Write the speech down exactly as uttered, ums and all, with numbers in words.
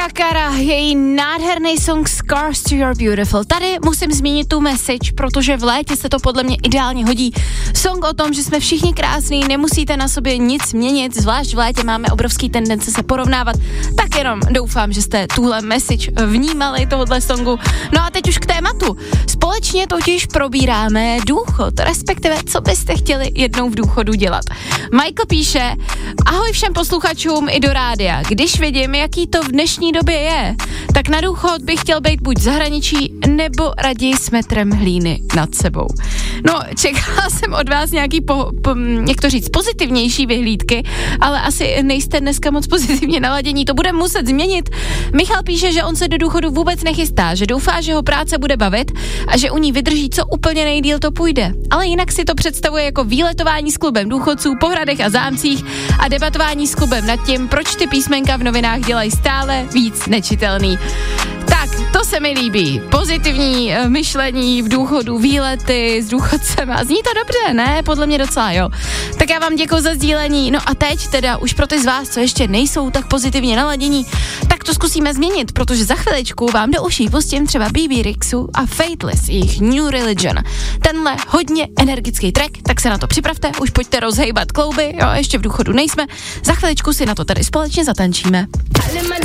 Mariah Carey, její nádherný song Scars to Your Beautiful. Tady musím zmínit tu message, protože v létě se to podle mě ideálně hodí. Song o tom, že jsme všichni krásní, nemusíte na sobě nic měnit, zvlášť v létě máme obrovský tendence se porovnávat. Tak jenom doufám, že jste tuhle message vnímali tohohle songu. No a teď už k tématu. Společně totiž probíráme důchod, respektive co byste chtěli jednou v důchodu dělat. Michael píše: ahoj všem posluchačům i do rádia. Když vidím, jaký to v dnešní době je, tak na důchod bych chtěl být buď v zahraničí, nebo raději s metrem hlíny nad sebou. No, čekala jsem od vás nějaký, po, po, jak to říct, pozitivnější vyhlídky, ale asi nejste dneska moc pozitivně naladění, to bude muset změnit. Michal píše, že on se do důchodu vůbec nechystá, že doufá, že ho práce bude bavit a že u ní vydrží, co úplně nejdýl to půjde. Ale jinak si to představuje jako výletování s klubem důchodců po hradech a zámcích a debatování s klubem nad tím, proč ty písmenka v novinách dělají stále víc nečitelný. Tak, to se mi líbí. Pozitivní uh, myšlení v důchodu, výlety s důchodcema. Zní to dobře, ne? Podle mě docela, jo. Tak já vám děkuji za sdílení. No a teď teda už pro ty z vás, co ještě nejsou tak pozitivně naladění, tak to zkusíme změnit, protože za chviličku vám do uší pustím třeba bé bé Rexu a Fateless, jejich New Religion. Tenhle hodně energický track, tak se na to připravte, už pojďte rozhejbat klouby, jo, ještě v důchodu nejsme. Za chviličku si na to tady společně zatančíme.